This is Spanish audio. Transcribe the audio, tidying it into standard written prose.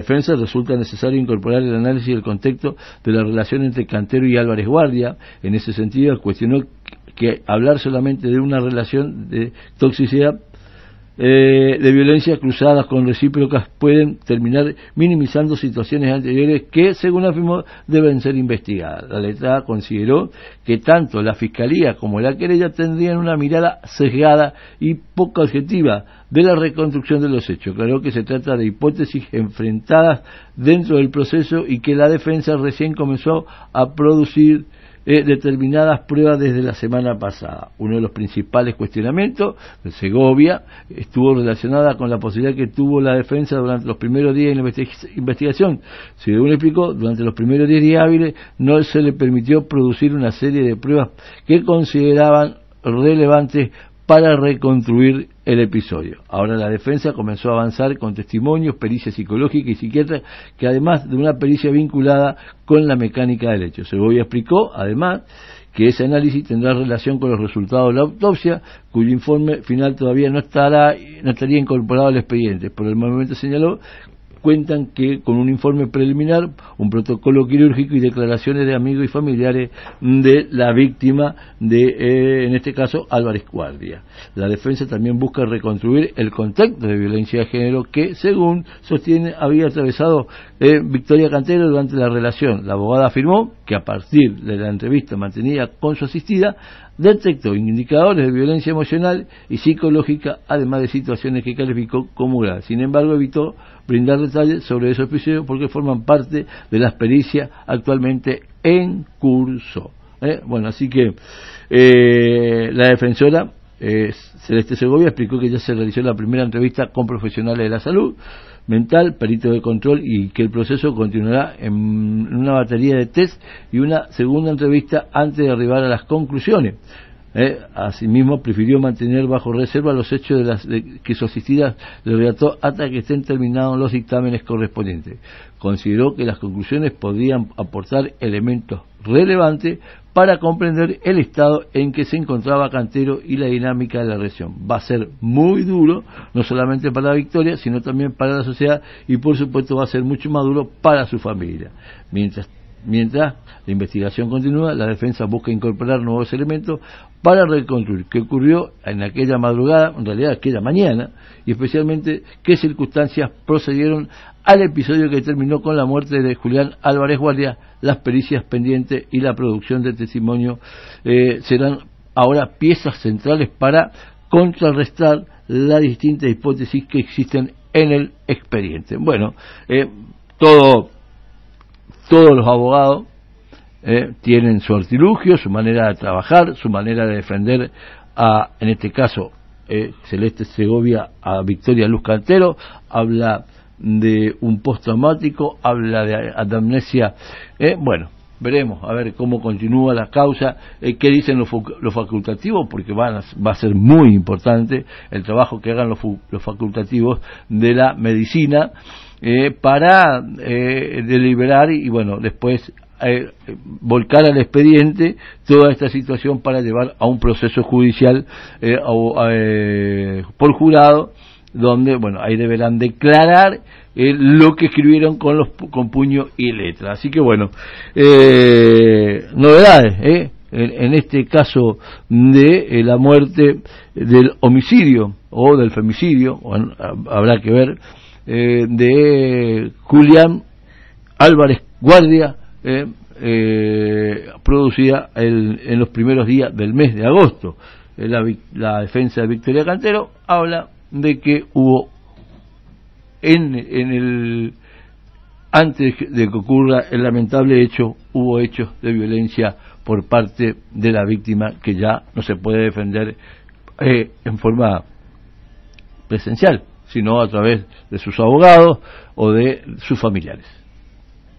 Defensa resulta necesario incorporar el análisis del contexto de la relación entre Cantero y Álvarez Guardia. En ese sentido, cuestionó que hablar solamente de una relación de toxicidad, de violencia cruzadas con recíprocas pueden terminar minimizando situaciones anteriores que, según afirmó, deben ser investigadas. La letrada consideró que tanto la Fiscalía como la querella tendrían una mirada sesgada y poco objetiva de la reconstrucción de los hechos. Aclaró que se trata de hipótesis enfrentadas dentro del proceso y que la defensa recién comenzó a producir determinadas pruebas desde la semana pasada. Uno de los principales cuestionamientos de Segovia estuvo relacionada con la posibilidad que tuvo la defensa durante los primeros días de la investigación. Según explicó, durante los primeros 10 días hábiles no se le permitió producir una serie de pruebas que consideraban relevantes para reconstruir el episodio. Ahora la defensa comenzó a avanzar con testimonios, pericia psicológica y psiquiatra, que además de una pericia vinculada con la mecánica del hecho. Segovia explicó, además, que ese análisis tendrá relación con los resultados de la autopsia, cuyo informe final todavía no estaría incorporado al expediente. Por el momento, señaló, cuentan que con un informe preliminar, un protocolo quirúrgico y declaraciones de amigos y familiares de la víctima de, en este caso, Álvarez Guardia. La defensa también busca reconstruir el contexto de violencia de género que, según sostiene, había atravesado Victoria Cantero durante la relación. La abogada afirmó que a partir de la entrevista mantenida con su asistida, detectó indicadores de violencia emocional y psicológica, además de situaciones que calificó como graves. Sin embargo, evitó brindar detalles sobre esos episodios porque forman parte de las pericias actualmente en curso. Bueno, así que la defensora Celeste Segovia explicó que ya se realizó la primera entrevista con profesionales de la salud mental, perito de control, y que el proceso continuará en una batería de test y una segunda entrevista antes de arribar a las conclusiones. Asimismo, prefirió mantener bajo reserva los hechos que su asistida le relató hasta que estén terminados los dictámenes correspondientes. Consideró que las conclusiones podrían aportar elementos relevantes para comprender el estado en que se encontraba Cantero y la dinámica de la región. Va a ser muy duro, no solamente para la Victoria, sino también para la sociedad, y por supuesto va a ser mucho más duro para su familia. Mientras la investigación continúa, la defensa busca incorporar nuevos elementos para reconstruir qué ocurrió en aquella madrugada, en realidad aquella mañana, y especialmente qué circunstancias procedieron al episodio que terminó con la muerte de Julián Álvarez Guardia. Las pericias pendientes y la producción de testimonio serán ahora piezas centrales para contrarrestar las distintas hipótesis que existen en el expediente. Bueno, todos los abogados tienen su artilugio, su manera de trabajar, su manera de defender en este caso, Celeste Segovia a Victoria Luz Cantero. Habla de un postraumático, habla de amnesia. Bueno, veremos a ver cómo continúa la causa, qué dicen los facultativos, porque va a ser muy importante el trabajo que hagan los facultativos de la medicina para deliberar y bueno, después volcar al expediente toda esta situación para llevar a un proceso judicial por jurado, donde bueno, ahí deberán declarar lo que escribieron con puño y letra. Así que bueno, novedades en este caso de la muerte, del homicidio o del femicidio, bueno, habrá que ver, de Julián Álvarez Guardia, producida en los primeros días del mes de agosto. La defensa de Victoria Cantero habla de que hubo antes de que ocurra el lamentable hecho, hubo hechos de violencia por parte de la víctima que ya no se puede defender en forma presencial, sino a través de sus abogados o de sus familiares.